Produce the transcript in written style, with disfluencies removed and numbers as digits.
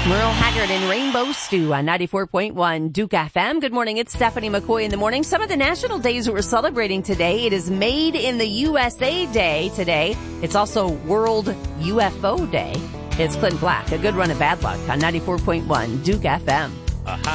Merle Haggard and Rainbow Stew on 94.1 Duke FM. Good morning. It's Stephanie McCoy in the morning. Some of the national days we're celebrating today. It is Made in the USA Day today. It's also World UFO Day. It's Clint Black. A good run of bad luck on 94.1 Duke FM.